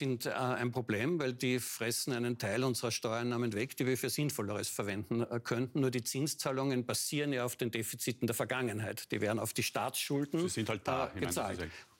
sind ein Problem, weil die fressen einen Teil unserer Steuereinnahmen weg, die wir für Sinnvolleres verwenden könnten. Nur die Zinszahlungen basieren ja auf den Defiziten der Vergangenheit. Die werden auf die Staatsschulden Sie sind halt da, gezahlt.